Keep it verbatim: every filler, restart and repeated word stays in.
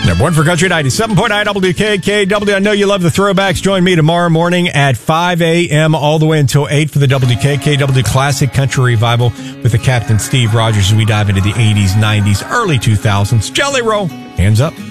Number one for Country ninety-seven point nine W K K W. I know you love the throwbacks. Join me tomorrow morning at five a.m. all the way until eight for the W K K W Classic Country Revival with the Captain Steve Rogers as we dive into the eighties, nineties, early two thousands. Jelly Roll, hands up.